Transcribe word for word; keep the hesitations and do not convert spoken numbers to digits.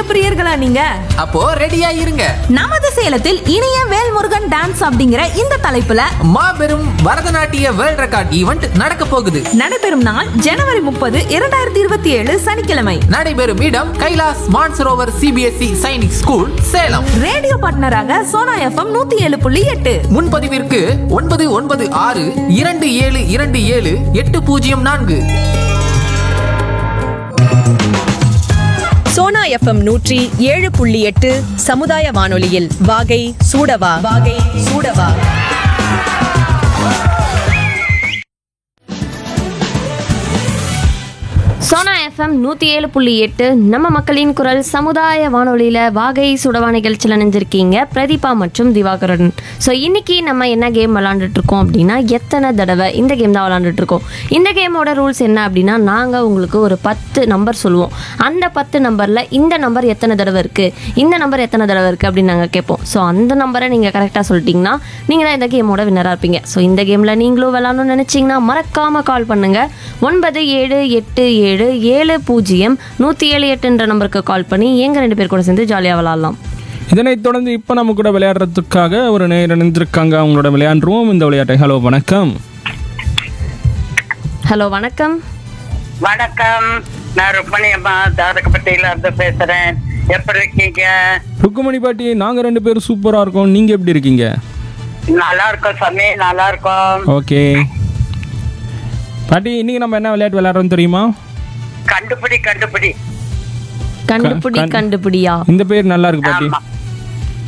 பிரியர்களா நீங்க? அப்போ ரெடியா இருங்க. நமது சேலத்தில் இனிய வேல்முருகன் டான்ஸ் அப்படிங்கிற இந்த தலைப்புல மாபெரும் பரதநாட்டிய வேர்ல்ட் ரெக்கார்ட் ஈவெண்ட் நடக்க போகுது. நடைபெறும் நாள் ஜனவரி முப்பது இரண்டாயிரத்தி இருபத்தி ஏழு சனிக்கிழமை. நடைபெறும் இடம் Kailash Mansarovar CBSE Sainik school, Salem. Radio பார்ட்னராக சோனா எஃப்எம் நூத்தி ஏழு புள்ளி எட்டு. முன்பதிவிற்கு ஒன்பது ஒன்பது ஆறு இரண்டு ஏழு இரண்டு ஏழு எட்டு பூஜ்ஜியம் நான்கு. சோனா எஃப்எம் நூற்றி ஏழு புள்ளி எட்டு சமுதாய வானொலியில் வாகை சூடவா வாகை சூடவா. சோனா எஃப்எம் நூற்றி ஏழு புள்ளி எட்டு நம்ம மக்களின் குரல் சமுதாய வானொலியில் வாகை சுடவா நிகழ்ச்சியில் நினைஞ்சிருக்கீங்க பிரதீபா மற்றும் திவாகரன். ஸோ இன்றைக்கி நம்ம என்ன கேம் விளாண்டுட்ருக்கோம் அப்படின்னா எத்தனை தடவை இந்த கேம் தான் விளாண்டுட்ருக்கோம். இந்த கேமோட ரூல்ஸ் என்ன அப்படின்னா நாங்கள் உங்களுக்கு ஒரு பத்து நம்பர் சொல்லுவோம். அந்த பத்து நம்பரில் இந்த நம்பர் எத்தனை தடவை இருக்குது, இந்த நம்பர் எத்தனை தடவை இருக்குது அப்படின்னு நாங்கள் கேட்போம். ஸோ அந்த நம்பரை நீங்கள் கரெக்டாக சொல்லிட்டீங்கன்னா நீங்கள் தான் இந்த கேமோட வின்னராக இருப்பீங்க. ஸோ இந்த கேமில் நீங்களும் விளாடணும்னு நினச்சிங்கன்னா மறக்காமல் கால் பண்ணுங்கள். ஒன்பது ஏழு எட்டு ஏழு ஏழு பூஜ்ஜியம் நூற்றி ஏழு எட்டுன்ற நம்பருக்கு கால் பண்ணி எங்கள் ரெண்டு பேர் கூட சேர்ந்து ஜாலியாக விளாட்லாம். இதனைத் தொடர்ந்து இப்போ நம்ம கூட விளையாடுறதுக்காக ஒரு நேரம் நினைஞ்சிருக்காங்க. அவங்களோட விளையாண்டுருவோம் இந்த விளையாட்டை. ஹலோ வணக்கம். ஹலோ வணக்கம். வணக்கம், நான் ருக்மணி அம்மா தாரகப்பட்டியில இருந்து பேசுறேன். எப்படி இருக்கீங்க? ருக்குமணி பாட்டி, நாங்கள் ரெண்டு பேரும் சூப்பராக இருக்கோம். நீங்கள் எப்படி இருக்கீங்க? நல்லா இருக்கோம் சாமி, நல்லா இருக்கோம். ஓகே பாட்டி, இன்னைக்கு நம்ம என்ன விளையாட்டு விளையாடுறோம் தெரியுமா? கண்டுபிடி கண்டுபிடி கண்டுபிடி கண்டுபிடியா? இந்த பேர் நல்லா இருக்கு பாட்டி. ஆமா.